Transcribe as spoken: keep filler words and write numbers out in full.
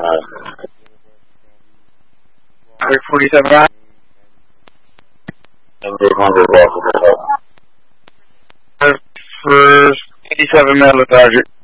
forty-seven nine. Number one hundred, welcome. First, eighty-seven Metal Target.